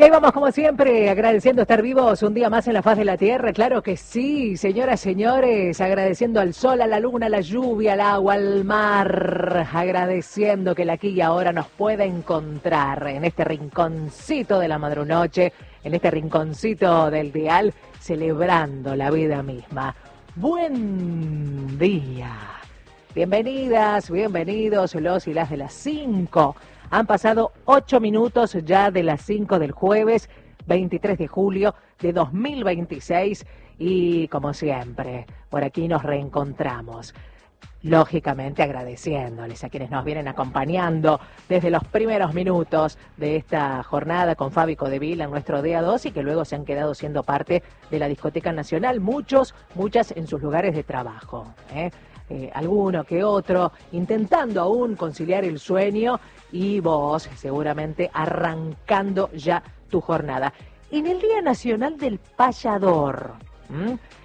Y ahí vamos como siempre, agradeciendo estar vivos un día más en la faz de la tierra, claro que sí, señoras, señores, agradeciendo al sol, a la luna, a la lluvia, al agua, al mar, agradeciendo que el aquí y ahora nos pueda encontrar en este rinconcito de la madrunoche, en este rinconcito del dial, celebrando la vida misma. Buen día. Bienvenidas, bienvenidos los y las de las 5. Han pasado 8 minutos ya de las 5 del jueves 23 de julio de 2026 y como siempre, por aquí nos reencontramos. Lógicamente agradeciéndoles a quienes nos vienen acompañando desde los primeros minutos de esta jornada con Fabi Codevila en nuestro día 2 y que luego se han quedado siendo parte de la Discoteca Nacional, muchas en sus lugares de trabajo, alguno que otro, intentando aún conciliar el sueño y vos seguramente arrancando ya tu jornada. En el Día Nacional del Payador,